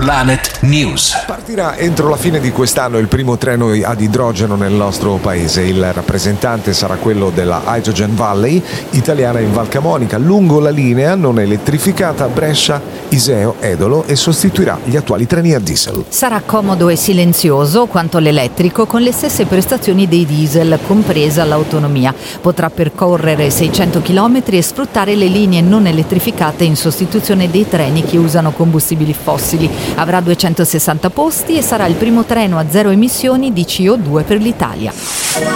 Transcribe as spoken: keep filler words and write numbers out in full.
Planet News. Partirà entro la fine di quest'anno il primo treno ad idrogeno nel nostro paese. Il rappresentante sarà quello della Hydrogen Valley, italiana in Val Camonica, lungo la linea non elettrificata Brescia, Iseo, Edolo, e sostituirà gli attuali treni a diesel. Sarà comodo e silenzioso quanto l'elettrico, con le stesse prestazioni dei diesel, compresa l'autonomia. Potrà percorrere seicento chilometri e sfruttare le linee non elettrificate in sostituzione dei treni che usano combustibili fossili. Avrà duecentosessanta posti e sarà il primo treno a zero emissioni di C O due per l'Italia.